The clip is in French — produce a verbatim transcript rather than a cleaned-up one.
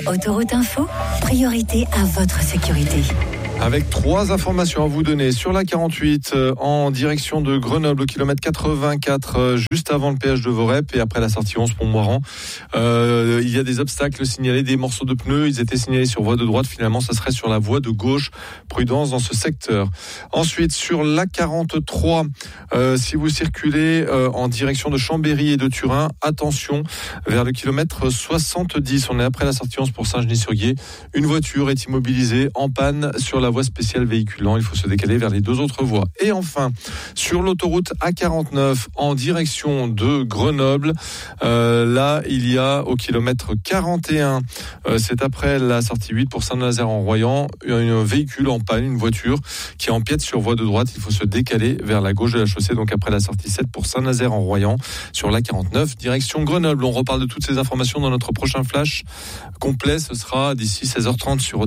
Autoroute Info, priorité à votre sécurité. Avec trois informations à vous donner sur la quarante-huit euh, en direction de Grenoble au kilomètre quatre-vingt-quatre, euh, juste avant le péage de Vorep et après la sortie onze Pont-Moiran. Euh, il y a des obstacles signalés, des morceaux de pneus. Ils étaient signalés sur voie de droite. Finalement, ça serait sur la voie de gauche. Prudence dans ce secteur. Ensuite, sur la quarante-trois, euh, si vous circulez euh, en direction de Chambéry et de Turin, attention vers le kilomètre soixante-dix. On est après la sortie onze pour Saint-Genis-sur-Guiers. Une voiture est immobilisée en panne sur la voie spéciale véhiculant. Il faut se décaler vers les deux autres voies. Et enfin, sur l'autoroute A quarante-neuf en direction de Grenoble, euh, là, il y a au kilomètre quarante et un, euh, c'est après la sortie huit pour Saint-Nazaire-en-Royan, un véhicule en panne, une voiture qui empiète sur voie de droite. Il faut se décaler vers la gauche de la chaussée, donc après la sortie sept pour Saint-Nazaire-en-Royan, sur l'A quarante-neuf, direction Grenoble. On reparle de toutes ces informations dans notre prochain flash complet. Ce sera d'ici seize heures trente sur